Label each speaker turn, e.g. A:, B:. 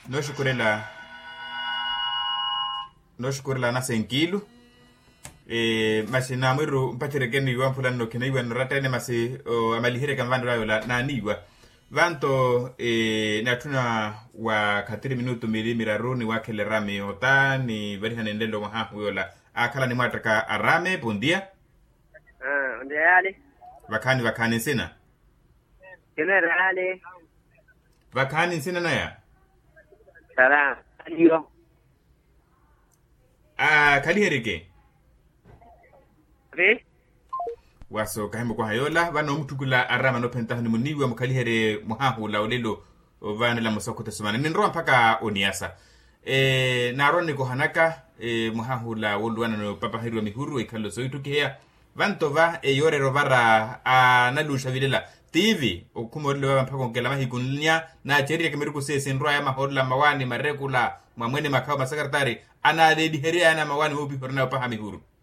A: noshukurela na senkilu masi na mwiru mpachirekeni yuwa mpulano kina yuwa nratene masi amalihire kamvandu layo na niwa vanto natuna wa 4 minutu miraru wa kele rame ota ni bari hanendelo mahahu yola akala ni mwataka arame bondia
B: ndia ali
A: vakani sina
B: kene rale
A: vakani sina naya
B: sara aliyo
A: kalihereke
B: ve
A: waso kahembo kwa hayola vano mtukula arama no penta ni muniwa mukalihere muhahu la olelo vana la musoko tesumana ninro mpaka oniasa naroni ko hanaka muhahu la wolwana no papa hirwa mihuru ikalo soitukia vanto va yore rovara analusha vilela TV okumorlo mpaka ngela mahikunya na cheria kemeruko sese nro ya mahodla mawani marekula mwamwene makao masekretari ana dedi heria na mawani ubi horna pa hamihuru